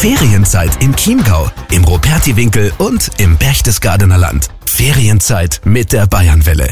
Ferienzeit im Chiemgau, im Rupertiwinkel und im Berchtesgadener Land. Ferienzeit mit der Bayernwelle.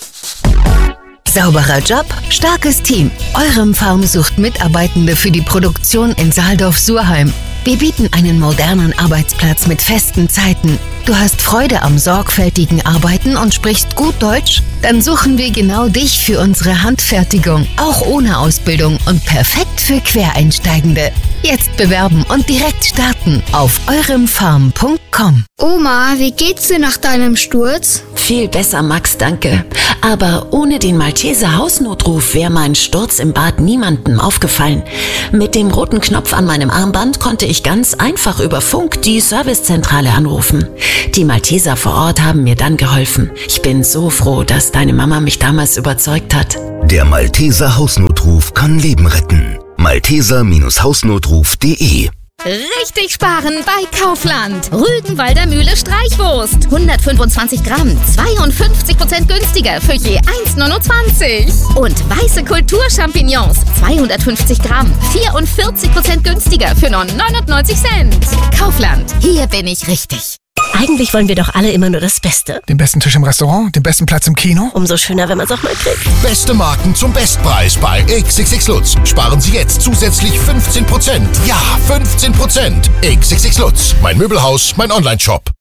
Sauberer Job, starkes Team. Eurem Farm sucht Mitarbeitende für die Produktion in Saaldorf-Surheim. Wir bieten einen modernen Arbeitsplatz mit festen Zeiten. Du hast Freude am sorgfältigen Arbeiten und sprichst gut Deutsch? Dann suchen wir genau dich für unsere Handfertigung, auch ohne Ausbildung und perfekt für Quereinsteigende. Jetzt bewerben und direkt starten auf euremfarm.com. Oma, wie geht's dir nach deinem Sturz? Viel besser, Max, danke. Aber ohne den Malteser Hausnotruf wäre mein Sturz im Bad niemandem aufgefallen. Mit dem roten Knopf an meinem Armband konnte ich ganz einfach über Funk die Servicezentrale anrufen. Die Malteser vor Ort haben mir dann geholfen. Ich bin so froh, dass deine Mama mich damals überzeugt hat. Der Malteser Hausnotruf kann Leben retten. Malteser-Hausnotruf.de. Richtig sparen bei Kaufland. Rügenwalder Mühle Streichwurst. 125 Gramm, 52% günstiger für je 1,29. Und weiße Kulturchampignons, 250 Gramm, 44% günstiger für nur 99 Cent. Kaufland, hier bin ich richtig. Eigentlich wollen wir doch alle immer nur das Beste. Den besten Tisch im Restaurant, den besten Platz im Kino. Umso schöner, wenn man es auch mal kriegt. Beste Marken zum Bestpreis bei XXX Lutz. Sparen Sie jetzt zusätzlich 15%. Ja, 15%. XXX Lutz. Mein Möbelhaus, mein Online-Shop.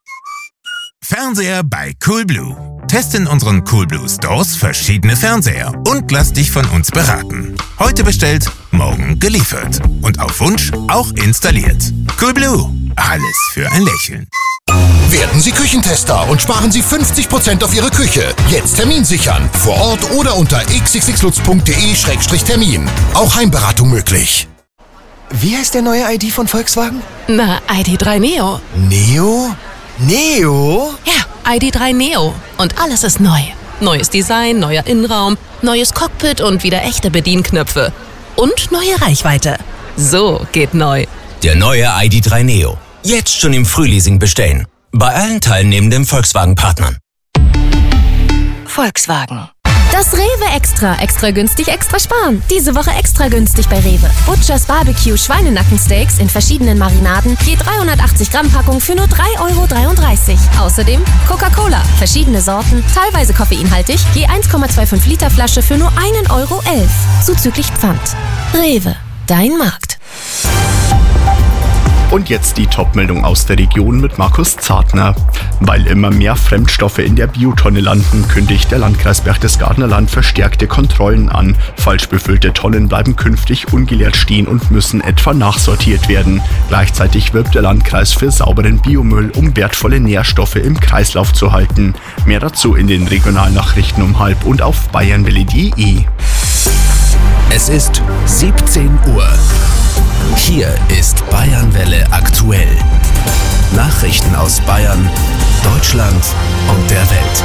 Fernseher bei Coolblue. Teste in unseren Coolblue Stores verschiedene Fernseher und lass dich von uns beraten. Heute bestellt, morgen geliefert. Und auf Wunsch auch installiert. Coolblue. Alles für ein Lächeln. Werden Sie Küchentester und sparen Sie 50% auf Ihre Küche. Jetzt Termin sichern. Vor Ort oder unter xxxlutz.de/termin. Auch Heimberatung möglich. Wie heißt der neue ID von Volkswagen? Na, ID.3 Neo. Neo? Neo? Ja, ID.3 Neo. Und alles ist neu. Neues Design, neuer Innenraum, neues Cockpit und wieder echte Bedienknöpfe. Und neue Reichweite. So geht neu. Der neue ID.3 Neo. Jetzt schon im Frühleasing bestellen. Bei allen teilnehmenden Volkswagen-Partnern. Volkswagen. Das Rewe Extra. Extra günstig, extra sparen. Diese Woche extra günstig bei Rewe. Butchers Barbecue Schweinenackensteaks in verschiedenen Marinaden. Je 380 Gramm Packung für nur 3,33 €. Außerdem Coca-Cola. Verschiedene Sorten, teilweise koffeinhaltig. Je 1,25 Liter Flasche für nur 1,11 €. Zuzüglich Pfand. Rewe. Dein Markt. Und jetzt die Top-Meldung aus der Region mit Markus Zartner. Weil immer mehr Fremdstoffe in der Biotonne landen, kündigt der Landkreis Berchtesgadener Land verstärkte Kontrollen an. Falsch befüllte Tonnen bleiben künftig ungeleert stehen und müssen etwa nachsortiert werden. Gleichzeitig wirbt der Landkreis für sauberen Biomüll, um wertvolle Nährstoffe im Kreislauf zu halten. Mehr dazu in den Regionalnachrichten um 12:30 und auf bayernwelle.de. Es ist 17 Uhr. Hier ist Bayernwelle aktuell. Nachrichten aus Bayern, Deutschland und der Welt.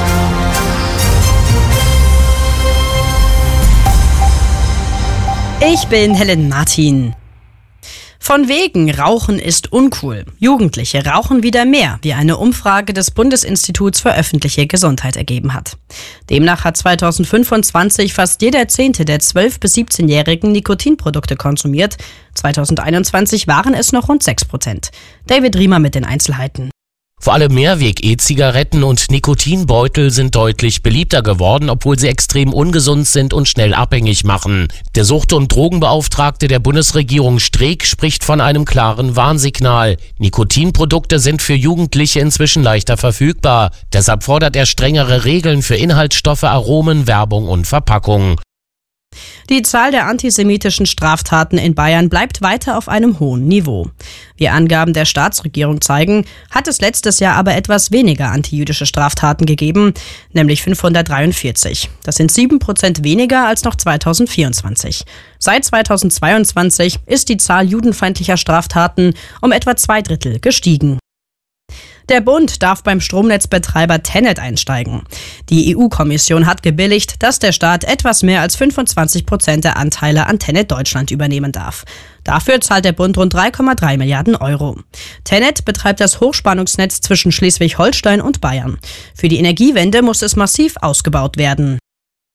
Ich bin Helen Martin. Von wegen, Rauchen ist uncool. Jugendliche rauchen wieder mehr, wie eine Umfrage des Bundesinstituts für öffentliche Gesundheit ergeben hat. Demnach hat 2025 fast jeder Zehnte der 12- bis 17-Jährigen Nikotinprodukte konsumiert. 2021 waren es noch rund 6%. David Riemer mit den Einzelheiten. Vor allem Mehrweg-E-Zigaretten und Nikotinbeutel sind deutlich beliebter geworden, obwohl sie extrem ungesund sind und schnell abhängig machen. Der Sucht- und Drogenbeauftragte der Bundesregierung Streeck spricht von einem klaren Warnsignal. Nikotinprodukte sind für Jugendliche inzwischen leichter verfügbar. Deshalb fordert er strengere Regeln für Inhaltsstoffe, Aromen, Werbung und Verpackung. Die Zahl der antisemitischen Straftaten in Bayern bleibt weiter auf einem hohen Niveau. Wie Angaben der Staatsregierung zeigen, hat es letztes Jahr aber etwas weniger antijüdische Straftaten gegeben, nämlich 543. Das sind 7% weniger als noch 2024. Seit 2022 ist die Zahl judenfeindlicher Straftaten um etwa 2/3 gestiegen. Der Bund darf beim Stromnetzbetreiber TenneT einsteigen. Die EU-Kommission hat gebilligt, dass der Staat etwas mehr als 25% der Anteile an TenneT Deutschland übernehmen darf. Dafür zahlt der Bund rund 3,3 Milliarden €. TenneT betreibt das Hochspannungsnetz zwischen Schleswig-Holstein und Bayern. Für die Energiewende muss es massiv ausgebaut werden.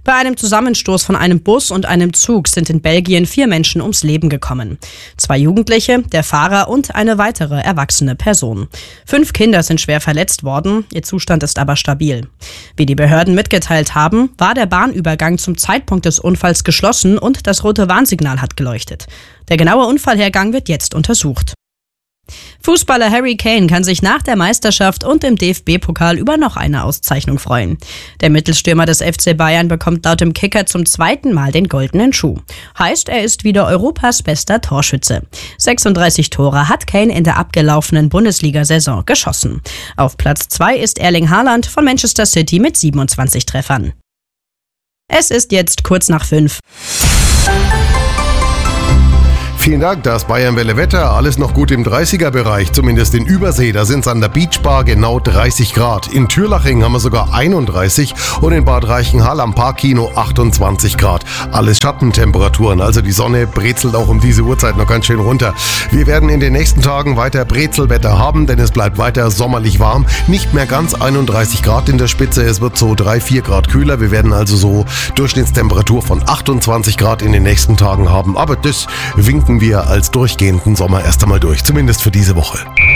Bei einem Zusammenstoß von einem Bus und einem Zug sind in Belgien 4 Menschen ums Leben gekommen. 2 Jugendliche, der Fahrer und eine weitere erwachsene Person. 5 Kinder sind schwer verletzt worden, ihr Zustand ist aber stabil. Wie die Behörden mitgeteilt haben, war der Bahnübergang zum Zeitpunkt des Unfalls geschlossen und das rote Warnsignal hat geleuchtet. Der genaue Unfallhergang wird jetzt untersucht. Fußballer Harry Kane kann sich nach der Meisterschaft und im DFB-Pokal über noch eine Auszeichnung freuen. Der Mittelstürmer des FC Bayern bekommt laut dem Kicker zum 2. Mal den goldenen Schuh. Heißt, er ist wieder Europas bester Torschütze. 36 Tore hat Kane in der abgelaufenen Bundesliga-Saison geschossen. Auf Platz 2 ist Erling Haaland von Manchester City mit 27 Treffern. Es ist jetzt kurz nach 5. Vielen Dank, das Bayernwelle Wetter. Alles noch gut im 30er-Bereich, zumindest in Übersee. Da sind es an der Beachbar genau 30 Grad. In Türlaching haben wir sogar 31 und in Bad Reichenhall am Parkkino 28 Grad. Alles Schattentemperaturen, also die Sonne brezelt auch um diese Uhrzeit noch ganz schön runter. Wir werden in den nächsten Tagen weiter Brezelwetter haben, denn es bleibt weiter sommerlich warm. Nicht mehr ganz 31 Grad in der Spitze, es wird so 3-4 Grad kühler. Wir werden also so Durchschnittstemperatur von 28 Grad in den nächsten Tagen haben. Aber das winken wir als durchgehenden Sommer erst einmal durch, zumindest für diese Woche.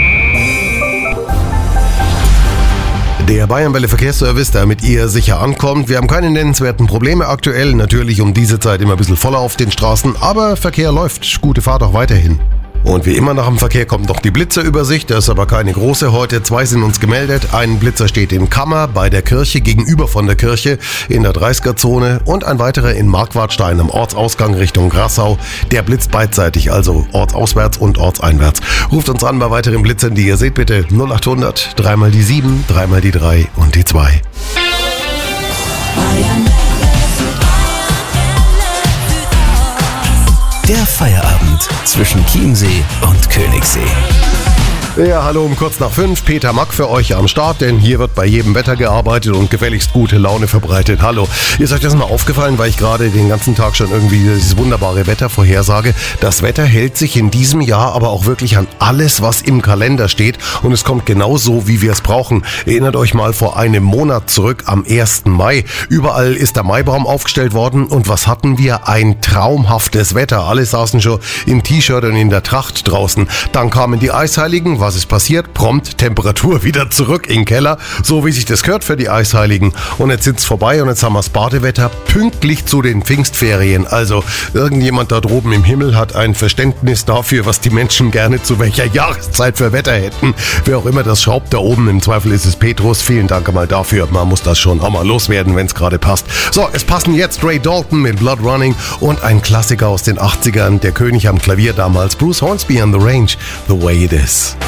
Der Bayernwelle Verkehrsservice, der mit ihr sicher ankommt. Wir haben keine nennenswerten Probleme aktuell. Natürlich um diese Zeit immer ein bisschen voller auf den Straßen, aber Verkehr läuft. Gute Fahrt auch weiterhin. Und wie immer nach dem Verkehr kommt noch die Blitzerübersicht. Das ist aber keine große heute. 2 sind uns gemeldet. Ein Blitzer steht in Kammer bei der Kirche, gegenüber von der Kirche in der 30er-Zone. Und ein weiterer in Markwartstein am Ortsausgang Richtung Grassau. Der blitzt beidseitig, also ortsauswärts und ortseinwärts. Ruft uns an bei weiteren Blitzern, die ihr seht, bitte 0800 3 mal die 7, 3 mal die 3 und die 2. Der Feierabend zwischen Chiemsee und Königssee. Ja, hallo um kurz nach 5. Peter Mack für euch am Start, denn hier wird bei jedem Wetter gearbeitet und gefälligst gute Laune verbreitet. Hallo. Ist euch das mal aufgefallen, weil ich gerade den ganzen Tag schon irgendwie dieses wunderbare Wetter vorhersage? Das Wetter hält sich in diesem Jahr aber auch wirklich an alles, was im Kalender steht und es kommt genau so, wie wir es brauchen. Erinnert euch mal vor einem Monat zurück am 1. Mai. Überall ist der Maibaum aufgestellt worden und was hatten wir? Ein traumhaftes Wetter. Alle saßen schon im T-Shirt und in der Tracht draußen. Dann kamen die Eisheiligen. Was ist passiert? Prompt Temperatur wieder zurück in den Keller, so wie sich das gehört für die Eisheiligen. Und jetzt sitzt vorbei und jetzt haben wir das Badewetter pünktlich zu den Pfingstferien. Also irgendjemand da droben im Himmel hat ein Verständnis dafür, was die Menschen gerne zu welcher Jahreszeit für Wetter hätten. Wer auch immer das schraubt da oben, im Zweifel ist es Petrus. Vielen Dank einmal dafür. Man muss das schon auch mal loswerden, wenn es gerade passt. So, es passen jetzt Ray Dalton mit Blood Running und ein Klassiker aus den 80ern, der König am Klavier damals, Bruce Hornsby on the Range, The Way It Is.